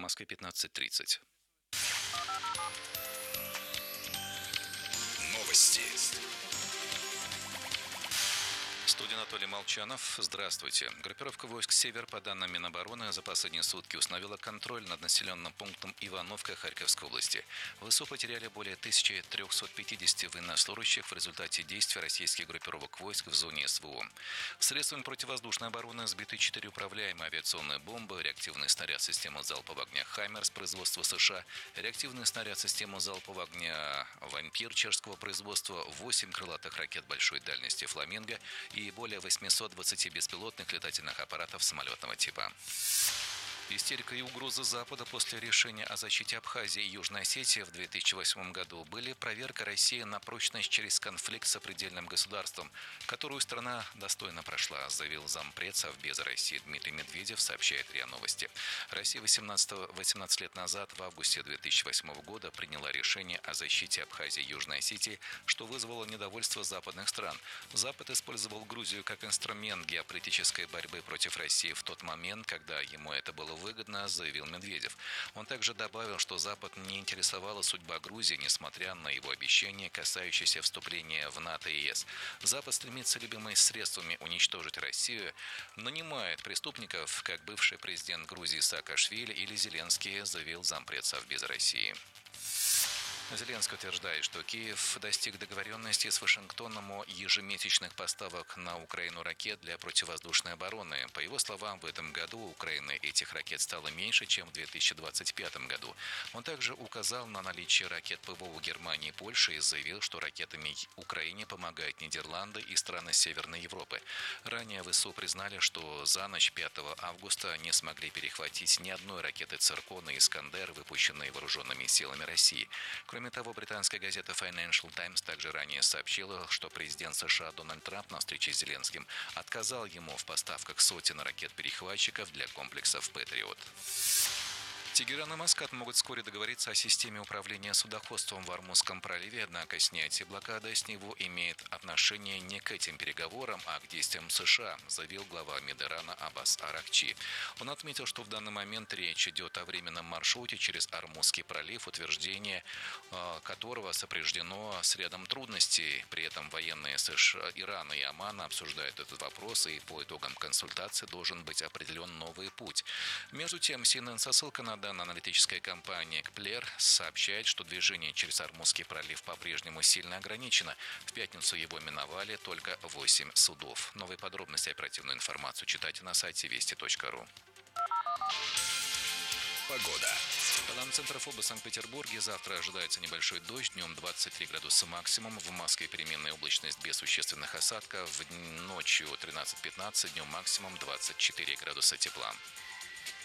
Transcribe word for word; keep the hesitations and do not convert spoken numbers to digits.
Москве пятнадцать тридцать. Новости. Студия Анатолий Молчанов. Здравствуйте. Группировка войск «Север», по данным Минобороны, за последние сутки установила контроль над населенным пунктом Ивановка Харьковской области. ВСУ потеряли более тысячи трёхсот пятидесяти военнослужащих в результате действий российских группировок войск в зоне СВО. Средствами противовоздушной обороны сбиты четыре управляемые авиационные бомбы, реактивный снаряд системы залпового огня «Хаймерс» производства США, реактивный снаряд системы залпового огня «Вампир» чешского производства, восемь крылатых ракет большой дальности «Фламинго» и более восьмисот двадцати беспилотных летательных аппаратов самолетного типа. Истерика и угрозы Запада после решения о защите Абхазии и Южной Осетии в две тысячи восьмом году были проверка России на прочность через конфликт с сопредельным государством, которую страна достойно прошла, заявил зампред Совбеза России Дмитрий Медведев, сообщает РИА Новости. Россия восемнадцать лет назад, в августе две тысячи восьмого года, приняла решение о защите Абхазии и Южной Осетии, что вызвало недовольство западных стран. Запад использовал Грузию как инструмент геополитической борьбы против России в тот момент, когда ему это было выгодно, заявил Медведев. Он также добавил, что Запад не интересовала судьба Грузии, несмотря на его обещания, касающиеся вступления в НАТО и ЕС. Запад стремится любыми средствами уничтожить Россию, нанимает преступников, как бывший президент Грузии Саакашвили или Зеленский, заявил зампред Совбеза России. Зеленский утверждает, что Киев достиг договоренности с Вашингтоном о ежемесячных поставок на Украину ракет для противовоздушной обороны. По его словам, в этом году у Украины этих ракет стало меньше, чем в две тысячи двадцать пятом году. Он также указал на наличие ракет ПВО у Германии и Польши и заявил, что ракетами Украине помогают Нидерланды и страны Северной Европы. Ранее ВСУ признали, что за ночь пятого августа не смогли перехватить ни одной ракеты «Циркон» и «Искандер», выпущенные вооруженными силами России. Кроме того, британская газета Financial Times также ранее сообщила, что президент США Дональд Трамп на встрече с Зеленским отказал ему в поставках сотен ракет-перехватчиков для комплексов «Патриот». Тегеран и Маскат могут вскоре договориться о системе управления судоходством в Ормузском проливе, однако снятие блокады с него имеет отношение не к этим переговорам, а к действиям США, заявил глава МИД Ирана Аббас Аракчи. Он отметил, что в данный момент речь идет о временном маршруте через Ормузский пролив, утверждение которого сопряжено с рядом трудностей. При этом военные США, Ирана и Омана обсуждают этот вопрос, и по итогам консультации должен быть определен новый путь. Между тем, си эн эн со ссылкой на аналитическая компания Кплер сообщает, что движение через Ормузский пролив по-прежнему сильно ограничено. В пятницу его миновали только восемь судов. Новые подробности и оперативную информацию читайте на сайте вести точка ру. Погода. По данным Центра ФОБа Санкт-Петербурге, завтра ожидается небольшой дождь, днем двадцать три градуса максимум, в Москве переменная облачность без существенных осадков, ночью тринадцать-пятнадцать, днем максимум двадцать четыре градуса тепла.